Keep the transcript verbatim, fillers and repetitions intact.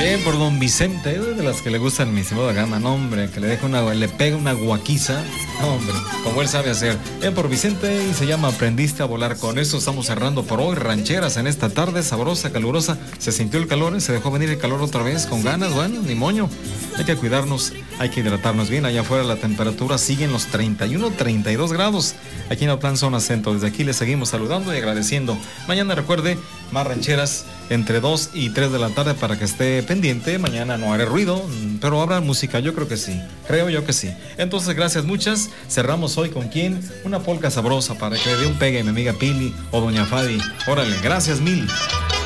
Bien por don Vicente, de las que le gustan mi estimado Gama, no hombre, que le deja una, le pega una guaquiza, no hombre, como él sabe hacer. Bien por Vicente y se llama Aprendiste a volar. Con eso estamos cerrando por hoy, rancheras en esta tarde sabrosa, calurosa. Se sintió el calor, se dejó venir el calor otra vez con ganas, bueno, ni moño. Hay que cuidarnos, hay que hidratarnos bien. Allá afuera la temperatura sigue en los treinta y uno, treinta y dos grados. Aquí en Autlán, zona centro. Desde aquí les seguimos saludando y agradeciendo. Mañana recuerde, más rancheras entre dos y tres de la tarde para que esté pendiente. Mañana no haré ruido, pero habrá música, yo creo que sí, creo yo que sí. Entonces, gracias muchas. Cerramos hoy con quién, una polca sabrosa para que le dé un pegue a mi amiga Pili o doña Fadi. Órale, gracias mil.